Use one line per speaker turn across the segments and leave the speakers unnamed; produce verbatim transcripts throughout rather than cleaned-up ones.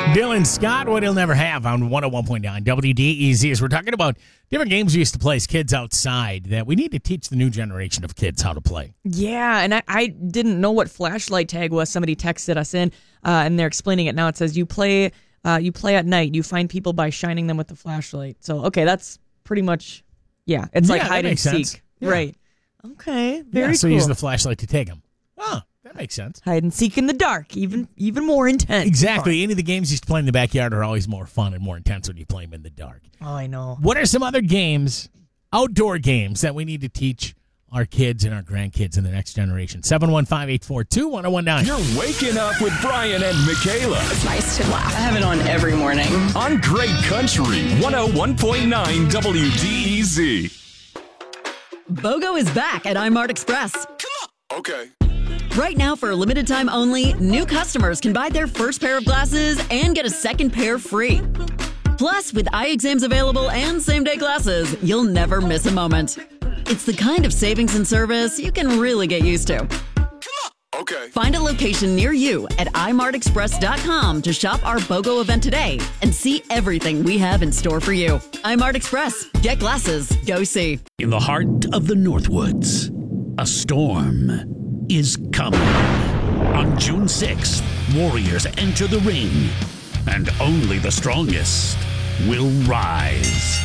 Dylan Scott, what he'll never have on one oh one point nine W D E Z, as we're talking about different games we used to play as kids outside that we need to teach the new generation of kids how to play.
Yeah, and I, I didn't know what flashlight tag was. Somebody texted us in, uh, and they're explaining it now. It says you play uh, you play at night. You find people by shining them with the flashlight. So, okay, that's pretty much, yeah, it's like
Yeah, that
hide and
makes sense.
seek.
Yeah.
Right. Okay, very
yeah, so
cool.
use the flashlight to take them. Oh, that makes sense.
Hide and seek in the dark, even even more intense.
Exactly. Any of the games you used to play in the backyard are always more fun and more intense when you play them in the dark.
Oh, I know.
What are some other games, outdoor games, that we need to teach our kids and our grandkids in the next generation? seven one five, eight four two, one oh one nine.
You're waking up with Brian and Michaela
It's nice to laugh. I have it on every morning.
on Great Country one oh one point nine W D E Z.
BOGO is back at iMart Express.
Okay.
Right now, for a limited time only, new customers can buy their first pair of glasses and get a second pair free. Plus, with eye exams available and same-day glasses, you'll never miss a moment. It's the kind of savings and service you can really get used to.
Okay.
Find a location near you at i mart express dot com to shop our BOGO event today and see everything we have in store for you. iMart Express. Get glasses. Go see.
In the heart of the Northwoods, a storm is coming. On June sixth, warriors enter the ring, and only the strongest will rise.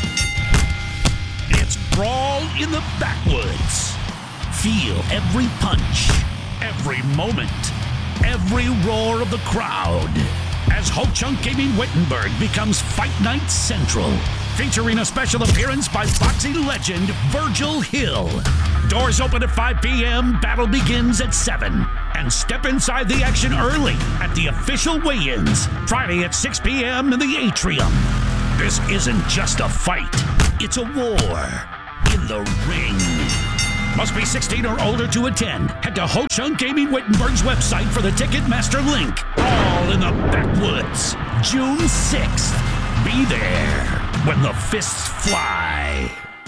It's Brawl in the Backwoods. Feel every punch, every moment, every roar of the crowd as Ho Chunk Gaming Wittenberg becomes Fight Night Central, featuring a special appearance by boxing legend Virgil Hill. Doors open at five p.m., battle begins at seven. And step inside the action early at the official weigh-ins, Friday at six p.m. in the Atrium. This isn't just a fight, it's a war in the ring. Must be sixteen or older to attend. Head to Ho Chunk Gaming Wittenberg's website for the Ticketmaster link. All in the Backwoods, June sixth. Be there when the fists fly.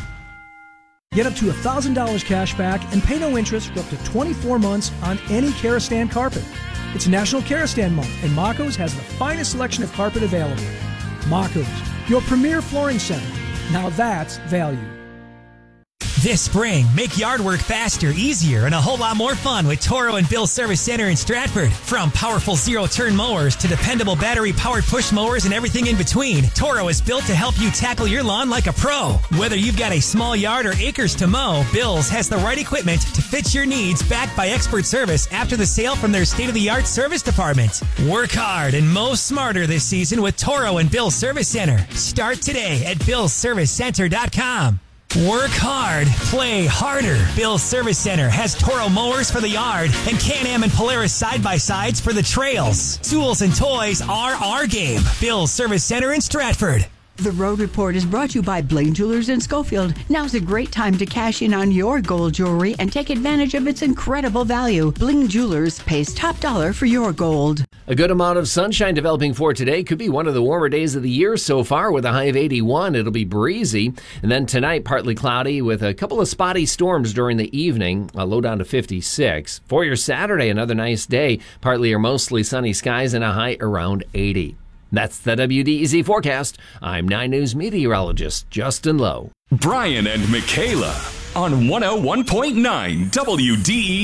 Get up to one thousand dollars cash back and pay no interest for up to twenty-four months on any Karastan carpet. It's National Karastan Month, and Mako's has the finest selection of carpet available. Mako's, your premier flooring center. Now that's value.
This spring, make yard work faster, easier, and a whole lot more fun with Toro and Bill Service Center in Stratford. From powerful zero-turn mowers to dependable battery-powered push mowers and everything in between, Toro is built to help you tackle your lawn like a pro. Whether you've got a small yard or acres to mow, Bill's has the right equipment to fit your needs, backed by expert service after the sale from their state-of-the-art service department. Work hard and mow smarter this season with Toro and Bill Service Center. Start today at bills service center dot com. Work hard, play harder. Bill's Service Center has Toro mowers for the yard and Can-Am and Polaris side-by-sides for the trails. Tools and toys are our game. Bill's Service Center in Stratford.
The Road Report is brought to you by Blaine Jewelers in Schofield. Now's a great time to cash in on your gold jewelry and take advantage of its incredible value. Blaine Jewelers pays top dollar for your gold.
A good amount of sunshine developing for today. Could be one of the warmer days of the year so far with a high of eighty-one. It'll be breezy. And then tonight, partly cloudy with a couple of spotty storms during the evening. A low down to fifty-six. For your Saturday, another nice day. Partly or mostly sunny skies and a high around eighty. That's the W D E Z forecast. I'm nine News meteorologist Justin Lowe.
Brian and Michaela on one oh one point nine W D E Z.